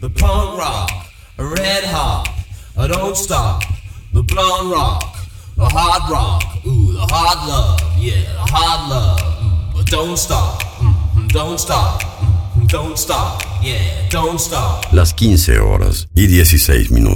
the punk rock, red hot, don't stop, the blonde rock, the hard rock, ooh, the hard love, yeah, the hard love, but don't stop, don't stop, don't stop, yeah, don't stop. Las 15 horas y 16 minutos.